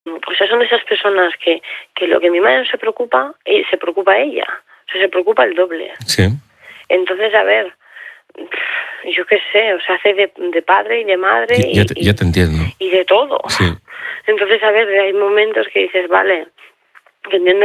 Pues esas son esas personas que lo que mi madre no se preocupa ella. O sea, se preocupa el doble. Sí. Entonces, a ver, yo qué sé, o sea, hace de padre y de madre ya te entiendo. Y de todo. Sí. Entonces, a ver, hay momentos que dices, vale, que entiendo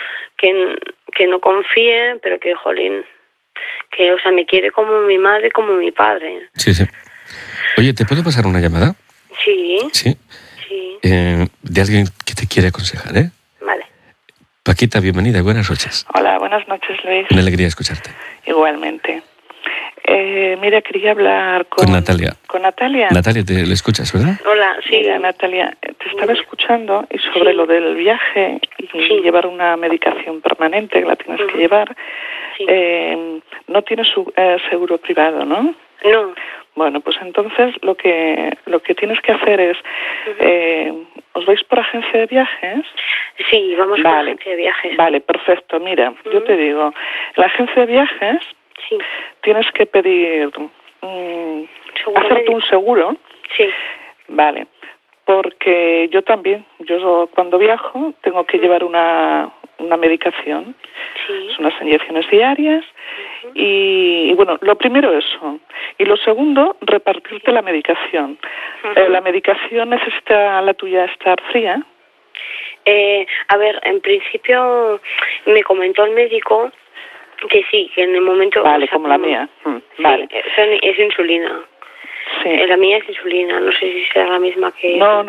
que no confíe, pero que, jolín, que, o sea, me quiere como mi madre y como mi padre. Sí, sí. Oye, ¿te puedo pasar una llamada? Sí. Sí. Sí. De alguien que te quiere aconsejar, ¿eh? Vale. Paquita, bienvenida y buenas noches. Hola, buenas noches, Luis. Una alegría escucharte. Igualmente. Mira, quería hablar con Natalia. ¿Con Natalia? Natalia, le escuchas, ¿verdad? Hola, sí. Mira, Natalia, te estaba escuchando y sobre lo del viaje y llevar una medicación permanente que la tienes que llevar. Sí. No tienes seguro privado, ¿no? No. Bueno, pues entonces lo que tienes que hacer es, ¿os vais por agencia de viajes? Sí, vamos por agencia de viajes. Vale, perfecto. Mira, yo te digo, la agencia de viajes tienes que pedir, hacerte un seguro. Sí. Vale, porque yo también, yo cuando viajo tengo que llevar una medicación, son unas inyecciones diarias. Y bueno, lo primero eso. Y lo segundo, repartirte la medicación. ¿La medicación necesita la tuya estar fría? A ver, en principio me comentó el médico que sí, que en el momento... Vale, o sea, como la mía. Vale. Es insulina. Sí. La mía es insulina, no sé si será la misma que... No.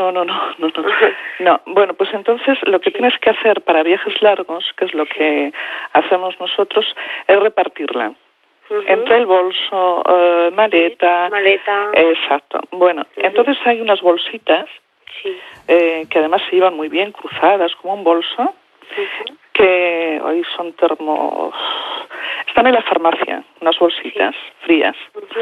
No, bueno, pues entonces lo que tienes que hacer para viajes largos, que es lo que hacemos nosotros, es repartirla. Entre el bolso, maleta... Maleta... Exacto. Bueno, entonces hay unas bolsitas que además se llevan muy bien, cruzadas, como un bolso, que hoy son están en la farmacia, unas bolsitas frías.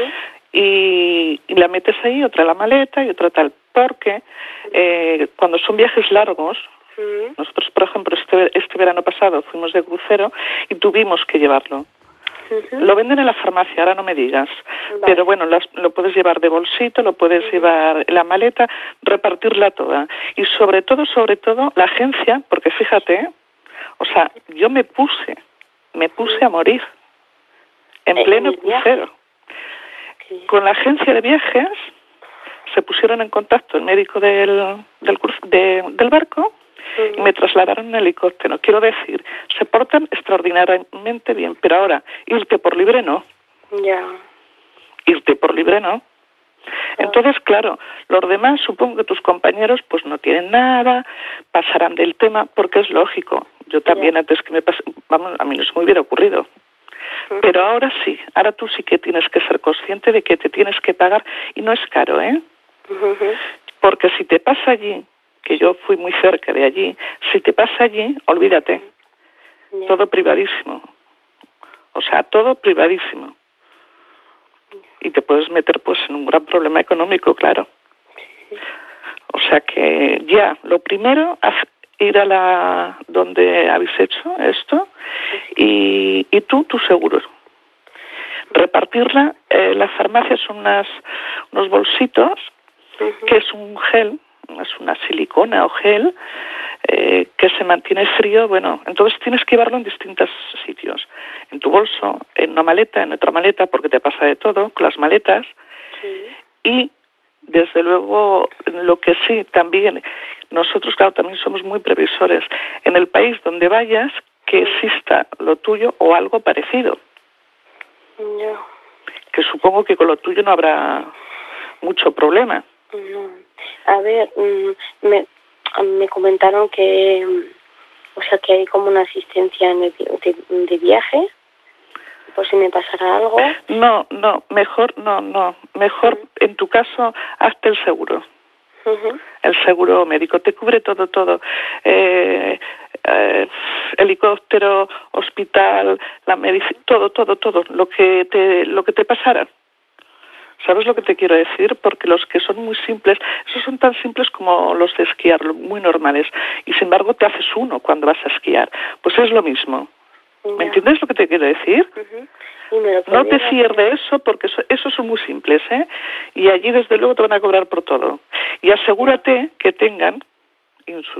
Y la metes ahí, otra en la maleta y otra tal, porque cuando son viajes largos, nosotros, por ejemplo, este verano pasado fuimos de crucero y tuvimos que llevarlo. Lo venden en la farmacia, ahora no me digas. Vale. Pero bueno, lo puedes llevar de bolsito, lo puedes llevar en la maleta, repartirla toda. Y sobre todo, la agencia, porque fíjate, o sea, yo me puse a morir en pleno crucero. Con la agencia de viajes se pusieron en contacto el médico del barco y me trasladaron en helicóptero. Quiero decir, se portan extraordinariamente bien, pero ahora, irte por libre no. Ya. Irte por libre no. Entonces, claro, los demás, supongo que tus compañeros pues no tienen nada, pasarán del tema, porque es lógico. Yo también antes que a mí no se me hubiera ocurrido. Pero ahora sí, ahora tú sí que tienes que ser consciente de que te tienes que pagar y no es caro, ¿eh? Porque si te pasa allí, que yo fui muy cerca de allí, si te pasa allí, olvídate, todo privadísimo, o sea, todo privadísimo. Y te puedes meter pues en un gran problema económico, claro. O sea que ya, lo primero, ir a donde habéis hecho esto y tú, tu seguro. Repartirla, las farmacias son unos bolsitos, que es un gel, es una silicona o gel, que se mantiene frío. Bueno, entonces tienes que llevarlo en distintos sitios. En tu bolso, en una maleta, en otra maleta, porque te pasa de todo con las maletas. Y, desde luego, lo que sí, también, nosotros, claro, también somos muy previsores. En el país donde vayas, que exista lo tuyo o algo parecido. Que supongo que con lo tuyo no habrá mucho problema. A ver, me comentaron que, o sea, que hay como una asistencia de viaje, por si me pasara algo. No, mejor no. Mejor, en tu caso, hazte el seguro. El seguro médico te cubre todo. Helicóptero, hospital, la medicina, todo, lo que te pasara. ¿Sabes lo que te quiero decir? Porque los que son muy simples, esos son tan simples como los de esquiar, muy normales. Y sin embargo te haces uno cuando vas a esquiar. Pues es lo mismo. ¿Me entiendes lo que te quiero decir? No te fíes de eso, porque esos son muy simples, ¿eh? Y allí desde luego te van a cobrar por todo. Y asegúrate que tengan insulina.